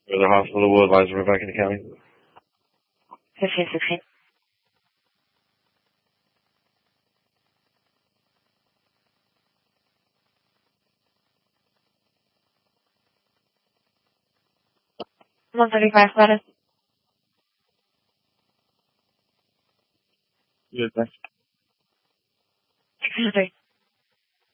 Further Hospital, will advise Rebecca County. 1516. $135 status. Yes, thanks. 603.